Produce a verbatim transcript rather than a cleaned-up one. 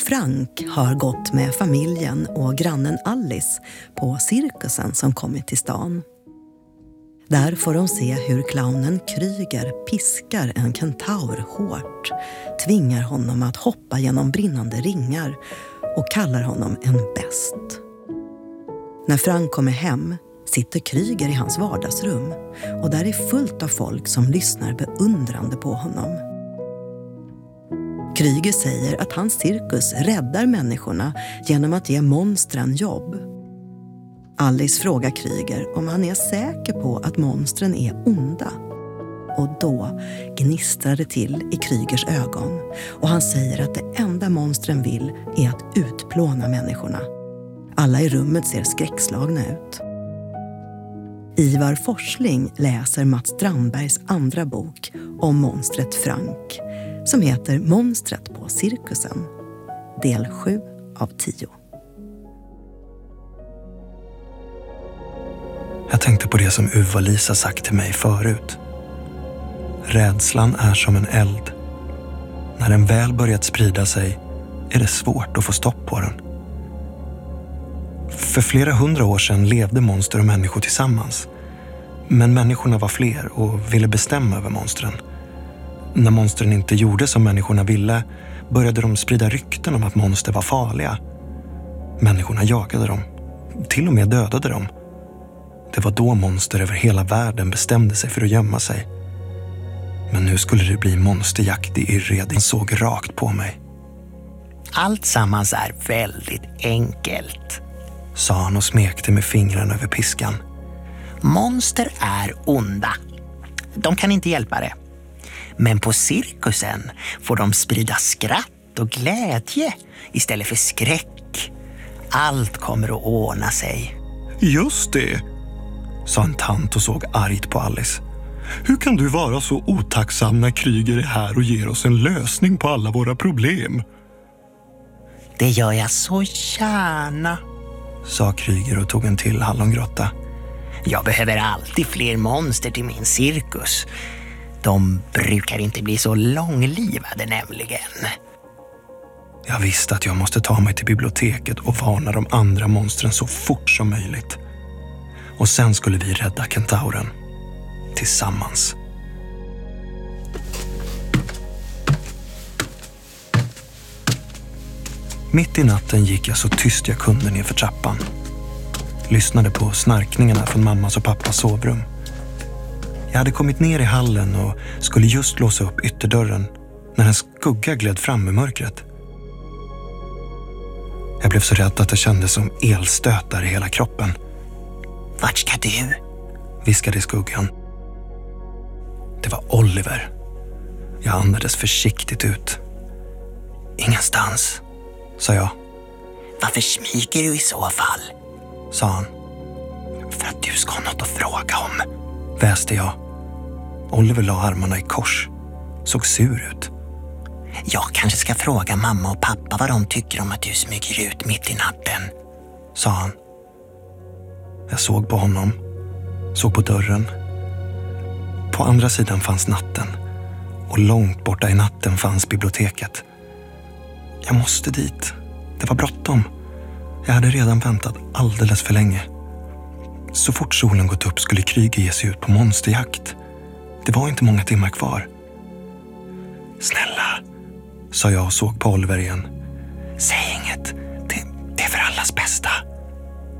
Frank har gått med familjen och grannen Alice på cirkusen som kommit till stan. Där får de se hur clownen Kryger piskar en kentaur hårt, tvingar honom att hoppa genom brinnande ringar och kallar honom en bäst. När Frank kommer hem sitter Kryger i hans vardagsrum och där är fullt av folk som lyssnar beundrande på honom. Kryger säger att hans cirkus räddar människorna genom att ge monstren jobb. Alice frågar Kryger om han är säker på att monstren är onda. Och då gnistrar det till i Krygers ögon och han säger att det enda monstren vill är att utplåna människorna. Alla i rummet ser skräckslagna ut. Ivar Forsling läser Mats Strandbergs andra bok om monstret Frank som heter Monstret på cirkusen. Del sju av tio. Jag tänkte på det som Uva-Lisa sagt till mig förut. Rädslan är som en eld. När den väl börjat sprida sig är det svårt att få stopp på den. För flera hundra år sedan levde monster och människor tillsammans. Men människorna var fler och ville bestämma över monstren. När monstren inte gjorde som människorna ville började de sprida rykten om att monster var farliga. Människorna jagade dem, till och med dödade dem. Det var då monster över hela världen bestämde sig för att gömma sig. Men nu skulle det bli monsterjakt i Yrred. Han såg rakt på mig. Allt sammans är väldigt enkelt, sa han och smekte med fingrarna över piskan. Monster är onda. De kan inte hjälpa det. Men på cirkusen får de sprida skratt och glädje istället för skräck. Allt kommer att ordna sig. Just det, sa en tant och såg argt på Alice. Hur kan du vara så otacksam när Kryger är här och ger oss en lösning på alla våra problem? Det gör jag så gärna, sa Kryger och tog en till hallongrotta. Jag behöver alltid fler monster till min cirkus. De brukar inte bli så långlivade nämligen. Jag visste att jag måste ta mig till biblioteket och varna de andra monstren så fort som möjligt. Och sen skulle vi rädda kentauren. Tillsammans. Mitt i natten gick jag så tyst jag kunde ner för trappan. Lyssnade på snarkningarna från mammas och pappas sovrum. Jag hade kommit ner i hallen och skulle just låsa upp ytterdörren när en skugga gled fram i mörkret. Jag blev så rädd att det kändes som elstötar i hela kroppen. Vart ska du? Viskade skuggan. Det var Oliver. Jag andades försiktigt ut. Ingenstans, sa jag. Varför smyger du i så fall? Sa han. För att du ska ha något att fråga om, väste jag. Oliver la armarna i kors. Såg sur ut. Jag kanske ska fråga mamma och pappa vad de tycker om att du smyger ut mitt i natten, sa han. Jag såg på honom. Såg på dörren. På andra sidan fanns natten. Och långt borta i natten fanns biblioteket. Jag måste dit. Det var bråttom. Jag hade redan väntat alldeles för länge. Så fort solen gått upp skulle Kryger ge sig ut på monsterjakt. Det var inte många timmar kvar. Snälla, sa jag och såg på Oliver igen. Säg inget. Det, det är för allas bästa.